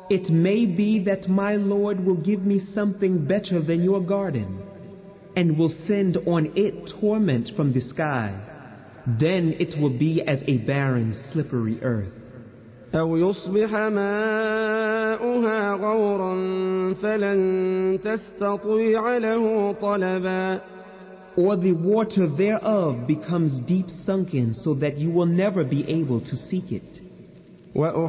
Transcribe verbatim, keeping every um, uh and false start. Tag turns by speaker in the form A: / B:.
A: It may be that my Lord will give me something better than your garden, and will send on it torment from the sky. Then it will be as a barren, slippery earth.
B: أو يصبح ماؤها غورا فلن تستطيع له طلبا.
A: Or the water thereof becomes deep sunken, so that you will never be able to seek it.